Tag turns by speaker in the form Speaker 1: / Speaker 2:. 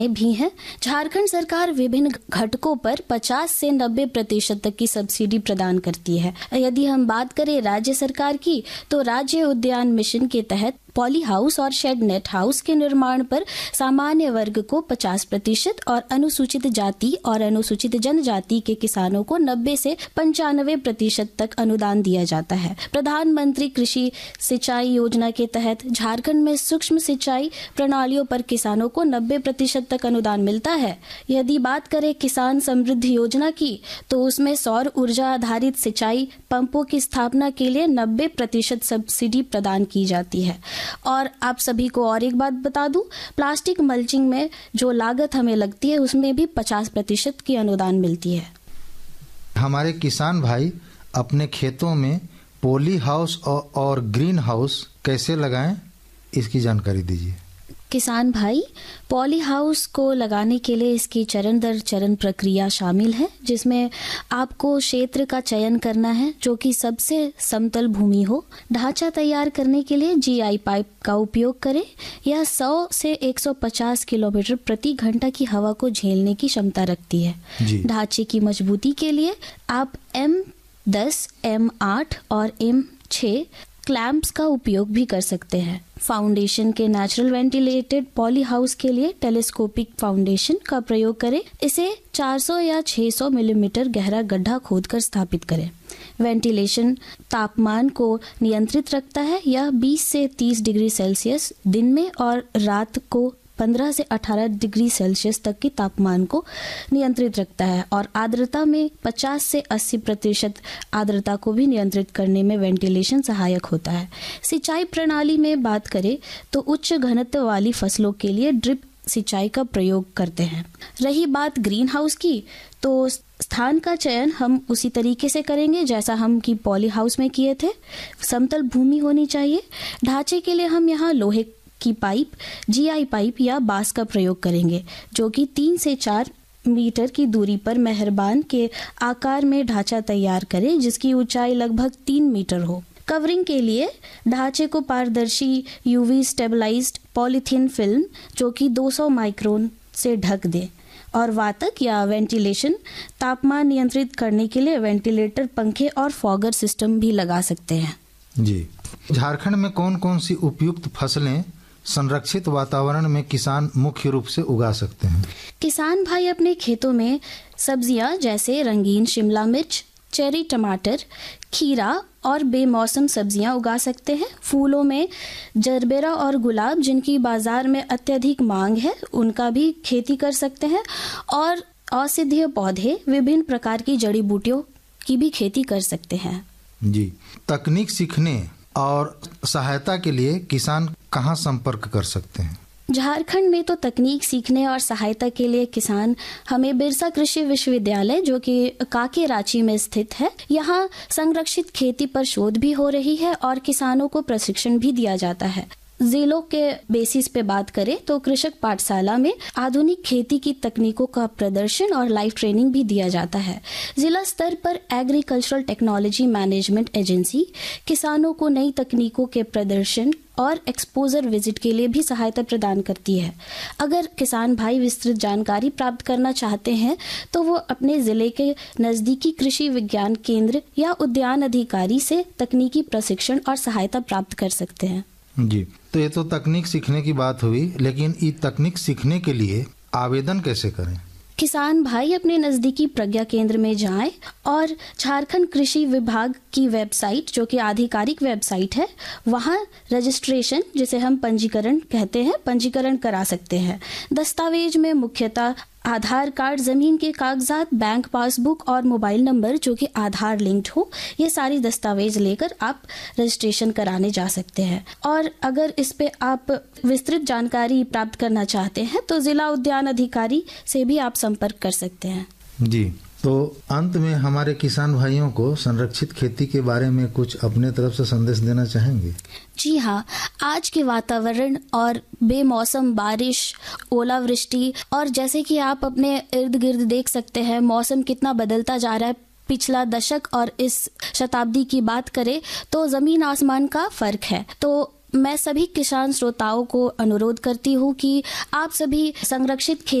Speaker 1: भी हैं। झारखंड सरकार विभिन्न घटकों पर 50 से 90% तक की सब्सिडी प्रदान करती है। यदि हम बात करें राज्य सरकार की, तो राज्य उद्यान मिशन के तहत पॉली हाउस और शेड नेट हाउस के निर्माण पर सामान्य वर्ग को 50% और अनुसूचित जाति और अनुसूचित जनजाति के किसानों को 90 से 95% तक अनुदान दिया जाता है। प्रधानमंत्री कृषि सिंचाई योजना के तहत झारखंड में सूक्ष्म सिंचाई प्रणालियों पर किसानों को 90% तक अनुदान मिलता है। यदि बात करें किसान समृद्धि योजना की, तो उसमें सौर ऊर्जा आधारित सिंचाई पंपों की स्थापना के लिए 90% सब्सिडी प्रदान की जाती है। और आप सभी को और एक बात बता दूं, प्लास्टिक मल्चिंग में जो लागत हमें लगती है उसमें भी 50% की अनुदान मिलती है।
Speaker 2: हमारे किसान भाई अपने खेतों में पॉली हाउस और ग्रीन हाउस कैसे लगाएं, इसकी जानकारी दीजिए।
Speaker 1: किसान भाई, पॉली हाउस को लगाने के लिए इसकी चरण दर चरण प्रक्रिया शामिल है, जिसमें आपको क्षेत्र का चयन करना है जो कि सबसे समतल भूमि हो। ढांचा तैयार करने के लिए GI पाइप का उपयोग करें। यह 100 से 150 किलोमीटर प्रति घंटा की हवा को झेलने की क्षमता रखती है। ढांचे की मजबूती के लिए आप M10, M8 और M6 क्लैंप्स का उपयोग भी कर सकते हैं। फाउंडेशन के नेचुरल वेंटिलेटेड पॉली हाउस के लिए टेलीस्कोपिक फाउंडेशन का प्रयोग करें। इसे 400 या 600 मिलीमीटर गहरा गड्ढा खोदकर स्थापित करें। वेंटिलेशन तापमान को नियंत्रित रखता है। यह 20 से 30 डिग्री सेल्सियस दिन में और रात को 15 से 18 डिग्री सेल्सियस तक की तापमान को नियंत्रित रखता है। और आर्द्रता में 50 से 80% आर्द्रता को भी नियंत्रित करने में वेंटिलेशन सहायक होता है। सिंचाई प्रणाली में बात करें तो उच्च घनत्व वाली फसलों के लिए ड्रिप सिंचाई का प्रयोग करते हैं। रही बात ग्रीन हाउस की, तो स्थान का चयन हम उसी तरीके से करेंगे जैसा हम की पॉली हाउस में किए थे। समतल भूमि होनी चाहिए। ढांचे के लिए हम यहाँ लोहे की पाइप, GI पाइप या बांस का प्रयोग करेंगे, जो कि 3 से 4 मीटर की दूरी पर मेहरबान के आकार में ढांचा तैयार करें, जिसकी ऊंचाई लगभग 3 मीटर हो। कवरिंग के लिए ढांचे को पारदर्शी UV स्टेबलाइज्ड पॉलीथीन फिल्म जो कि 200 माइक्रोन से ढक दें। और वातक या वेंटिलेशन तापमान नियंत्रित करने के लिए वेंटिलेटर, पंखे और फॉगर सिस्टम भी लगा सकते हैं।
Speaker 2: जी, झारखंड में कौन कौन सी उपयुक्त फसलें संरक्षित वातावरण में किसान मुख्य रूप से उगा सकते हैं?
Speaker 1: किसान भाई अपने खेतों में सब्जियां जैसे रंगीन शिमला मिर्च, चेरी टमाटर, खीरा और बेमौसम सब्जियां उगा सकते हैं। फूलों में जरबेरा और गुलाब, जिनकी बाजार में अत्यधिक मांग है, उनका भी खेती कर सकते हैं। और औषधीय पौधे, विभिन्न प्रकार की जड़ी बूटियों की भी खेती कर सकते हैं।
Speaker 2: जी, तकनीक सीखने और सहायता के लिए किसान कहाँ संपर्क कर सकते हैं?
Speaker 1: झारखंड में तो तकनीक सीखने और सहायता के लिए किसान हमें बिरसा कृषि विश्वविद्यालय, जो कि काके रांची में स्थित है, यहाँ संरक्षित खेती पर शोध भी हो रही है और किसानों को प्रशिक्षण भी दिया जाता है। जिलों के बेसिस पे बात करें तो कृषक पाठशाला में आधुनिक खेती की तकनीकों का प्रदर्शन और लाइव ट्रेनिंग भी दिया जाता है। जिला स्तर पर एग्रीकल्चरल टेक्नोलॉजी मैनेजमेंट एजेंसी किसानों को नई तकनीकों के प्रदर्शन और एक्सपोजर विजिट के लिए भी सहायता प्रदान करती है। अगर किसान भाई विस्तृत जानकारी प्राप्त करना चाहते हैं तो वो अपने जिले के नजदीकी कृषि विज्ञान केंद्र या उद्यान अधिकारी से तकनीकी प्रशिक्षण और सहायता प्राप्त कर सकते हैं।
Speaker 2: जी, तो ये तो तकनीक सीखने की बात हुई, लेकिन ये तकनीक सीखने के लिए आवेदन कैसे करें?
Speaker 1: किसान भाई अपने नजदीकी प्रज्ञा केंद्र में जाएं और झारखंड कृषि विभाग की वेबसाइट, जो कि आधिकारिक वेबसाइट है, वहां रजिस्ट्रेशन, जिसे हम पंजीकरण कहते हैं, पंजीकरण करा सकते हैं। दस्तावेज में मुख्यतः आधार कार्ड, जमीन के कागजात, बैंक पासबुक और मोबाइल नंबर जो कि आधार लिंक्ड हो, ये सारी दस्तावेज लेकर आप रजिस्ट्रेशन कराने जा सकते हैं। और अगर इस पे आप विस्तृत जानकारी प्राप्त करना चाहते हैं तो जिला उद्यान अधिकारी से भी आप संपर्क कर सकते हैं।
Speaker 2: जी, तो अंत में हमारे किसान भाइयों को संरक्षित खेती के बारे में कुछ अपने तरफ से संदेश देना चाहेंगे?
Speaker 1: जी हाँ, आज के वातावरण और बेमौसम बारिश, ओलावृष्टि और जैसे कि आप अपने इर्द गिर्द देख सकते हैं मौसम कितना बदलता जा रहा है। पिछला दशक और इस शताब्दी की बात करें तो जमीन आसमान का फर्क है। तो मैं सभी किसान श्रोताओं को अनुरोध करती हूँ कि आप सभी संरक्षित